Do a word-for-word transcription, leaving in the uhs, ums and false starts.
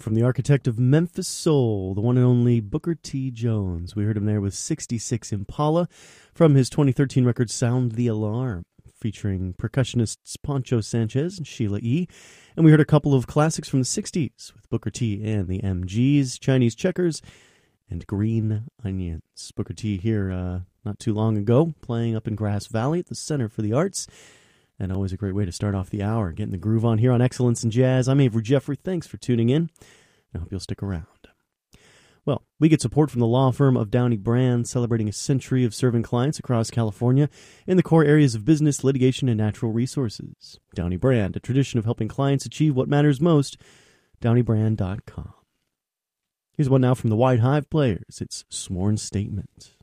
from the architect of Memphis Soul, the one and only Booker T. Jones. We heard him there with sixty-six Impala from his twenty thirteen record Sound the Alarm, featuring percussionists Poncho Sanchez and Sheila E. And we heard a couple of classics from the sixties with Booker T and the M Gs, Chinese Checkers, and Green Onions. Booker T here uh, not too long ago, playing up in Grass Valley at the Center for the Arts. And always a great way to start off the hour, getting the groove on here on Excellence in Jazz. I'm Avery Jeffrey. Thanks for tuning in. I hope you'll stick around. Well, we get support from the law firm of Downey Brand, celebrating a century of serving clients across California in the core areas of business, litigation, and natural resources. Downey Brand, a tradition of helping clients achieve what matters most. downey brand dot com. Here's one now from the White Hive Players. It's Sworn Statement.